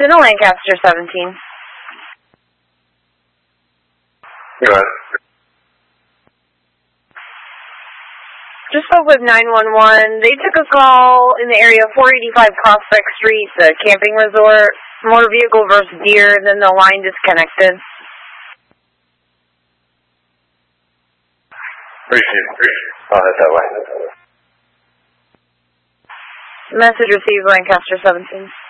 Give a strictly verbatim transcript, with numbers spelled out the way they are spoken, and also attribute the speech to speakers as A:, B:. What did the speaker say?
A: to Lancaster seventeen.
B: Go ahead.
A: Just spoke with nine one one. They took a call in the area of four eighty-five Prospect Street, the camping resort, motor vehicle versus deer, then the line disconnected.
B: Appreciate it. I'll head that way.
A: Message received, Lancaster seventeen.